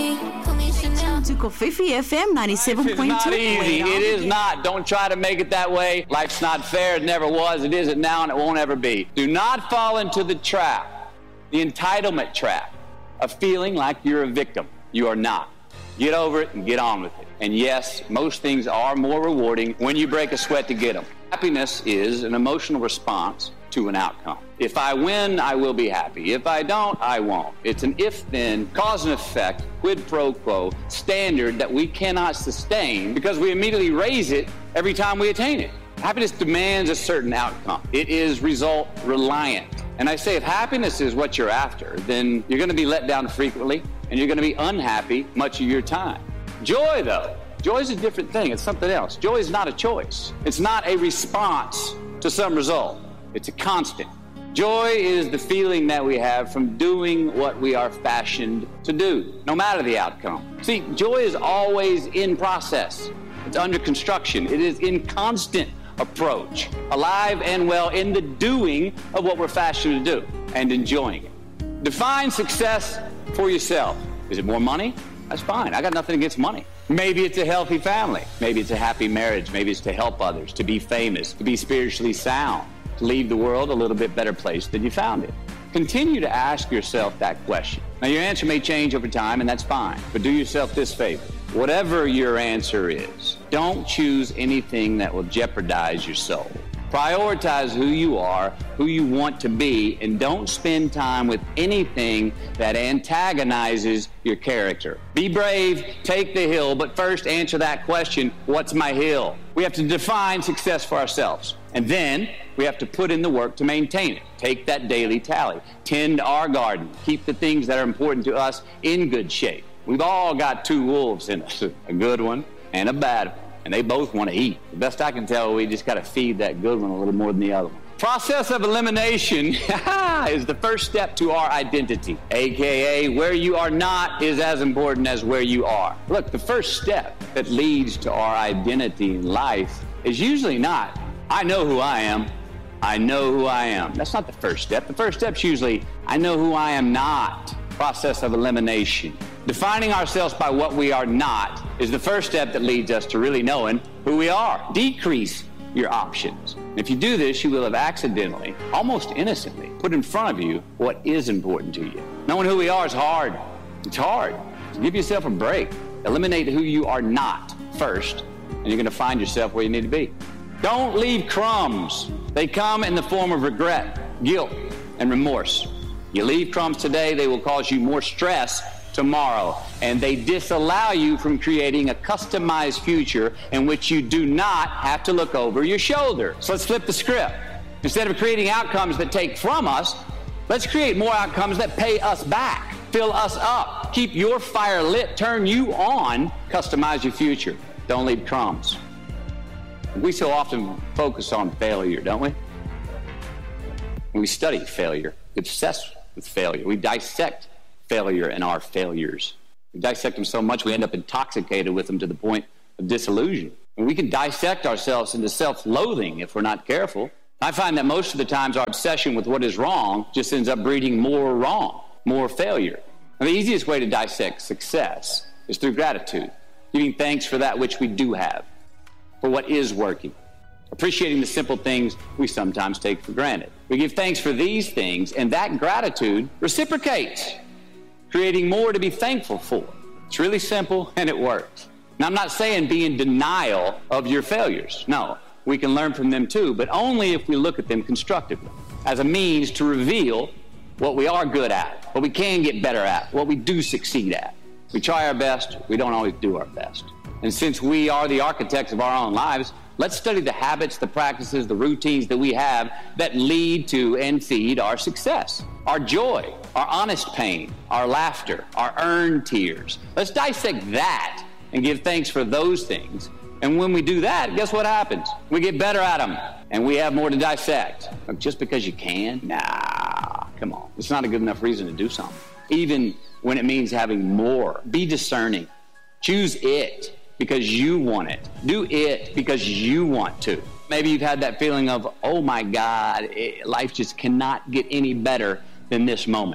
To Kofifi FM 97.2. It's not easy. It is not. Don't try to make it that way. Life's not fair. It never was. It isn't now, and it won't ever be. Do not fall into the trap, the entitlement trap, of feeling like you're a victim. You are not. Get over it and get on with it. And yes, most things are more rewarding when you break a sweat to get them. Happiness is an emotional response to an outcome. If I win, I will be happy. If I don't, I won't. It's an if-then, cause and effect, quid pro quo standard that we cannot sustain because we immediately raise it every time we attain it. Happiness demands a certain outcome. It is result reliant. And I say if happiness is what you're after, then you're going to be let down frequently and you're going to be unhappy much of your time. Joy, though, joy is a different thing. It's something else. Joy is not a choice. It's not a response to some result. It's a constant. Joy is the feeling that we have from doing what we are fashioned to do, no matter the outcome. See, joy is always in process. It's under construction. It is in constant approach, alive and well in the doing of what we're fashioned to do and enjoying it. Define success for yourself. Is it more money? That's fine. I got nothing against money. Maybe it's a healthy family. Maybe it's a happy marriage. Maybe it's to help others, to be famous, to be spiritually sound, to leave the world a little bit better place than you found it. Continue to ask yourself that question. Now, your answer may change over time, and that's fine. But do yourself this favor. Whatever your answer is, don't choose anything that will jeopardize your soul. Prioritize who you are, who you want to be, and don't spend time with anything that antagonizes your character. Be brave, take the hill, but first answer that question, what's my hill? We have to define success for ourselves, and then we have to put in the work to maintain it. Take that daily tally. Tend our garden. Keep the things that are important to us in good shape. We've all got two wolves in us, a good one and a bad one. And they both want to eat. The best I can tell, we just got to feed that good one a little more than the other one. Process of elimination is the first step to our identity, a.k.a. where you are not is as important as where you are. Look, the first step that leads to our identity in life is usually not, I know who I am. I know who I am. That's not the first step. The first step's usually, I know who I am not. Process of elimination. Defining ourselves by what we are not is the first step that leads us to really knowing who we are. Decrease your options. If you do this, you will have accidentally, almost innocently, put in front of you what is important to you. Knowing who we are is hard. It's hard. So give yourself a break. Eliminate who you are not first, and you're going to find yourself where you need to be. Don't leave crumbs. They come in the form of regret, guilt, and remorse. You leave crumbs today, they will cause you more stress tomorrow, and they disallow you from creating a customized future in which you do not have to look over your shoulder. So let's flip the script. Instead of creating outcomes that take from us, let's create more outcomes that pay us back, fill us up, keep your fire lit, turn you on, customize your future. Don't leave crumbs. We so often focus on failure, don't we? We study failure, obsessed with failure. We dissect failure and our failures. We dissect them so much we end up intoxicated with them to the point of disillusion. And we can dissect ourselves into self-loathing if we're not careful. I find that most of the times our obsession with what is wrong just ends up breeding more wrong, more failure. And the easiest way to dissect success is through gratitude, giving thanks for that which we do have, for what is working, appreciating the simple things we sometimes take for granted. We give thanks for these things, and that gratitude reciprocates, creating more to be thankful for. It's really simple, and it works. Now, I'm not saying be in denial of your failures. No, we can learn from them too, but only if we look at them constructively, as a means to reveal what we are good at, what we can get better at, what we do succeed at. We try our best, we don't always do our best. And since we are the architects of our own lives, let's study the habits, the practices, the routines that we have that lead to and feed our success, our joy, our honest pain, our laughter, our earned tears. Let's dissect that and give thanks for those things. And when we do that, guess what happens? We get better at them, and we have more to dissect. Look, just because you can? Nah, come on. It's not a good enough reason to do something. Even when it means having more. Be discerning. Choose it because you want it. Do it because you want to. Maybe you've had that feeling of, oh my God, life just cannot get any better than this moment.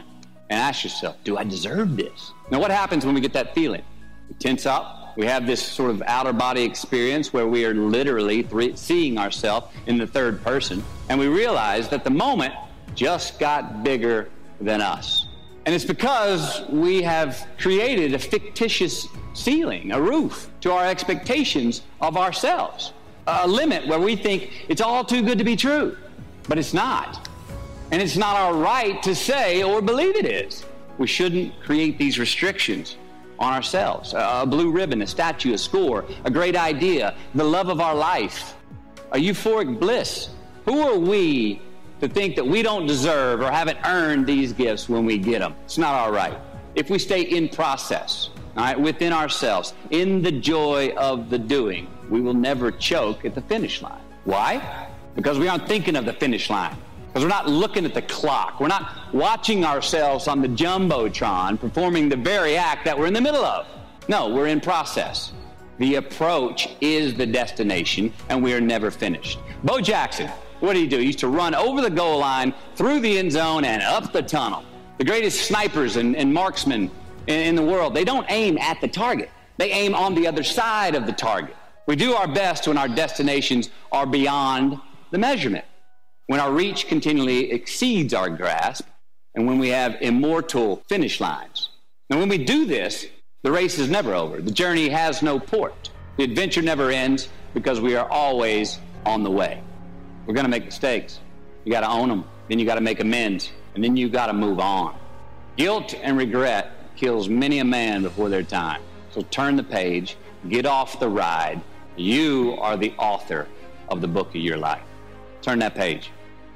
and ask yourself, do I deserve this? Now, what happens when we get that feeling? We tense up. We have this sort of outer body experience where we are literally seeing ourselves in the third person, and we realize that the moment just got bigger than us. And it's because we have created a fictitious ceiling, a roof, to our expectations of ourselves, a limit where we think it's all too good to be true, but it's not. And it's not our right to say or believe it is. We shouldn't create these restrictions on ourselves. A blue ribbon, a statue, a score, a great idea, the love of our life, a euphoric bliss. Who are we to think that we don't deserve or haven't earned these gifts when we get them? It's not our right. If we stay in process, all right, within ourselves, in the joy of the doing, we will never choke at the finish line. Why? Because we aren't thinking of the finish line. Because we're not looking at the clock. We're not watching ourselves on the Jumbotron performing the very act that we're in the middle of. No, we're in process. The approach is the destination, and we are never finished. Bo Jackson, what did he do? He used to run over the goal line, through the end zone, and up the tunnel. The greatest snipers and marksmen in the world, they don't aim at the target. They aim on the other side of the target. We do our best when our destinations are beyond the measurement, when our reach continually exceeds our grasp, and when we have immortal finish lines. And when we do this, the race is never over. The journey has no port. The adventure never ends because we are always on the way. We're going to make mistakes. You got to own them. Then you got to make amends. And then you got to move on. Guilt and regret kills many a man before their time. So turn the page. Get off the ride. You are the author of the book of your life. Turn that page.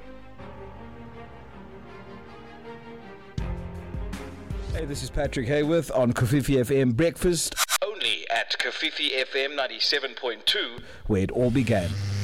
Hey, this is Patrick Hayworth on Kofifi FM Breakfast. Only at Kofifi FM 97.2, where it all began.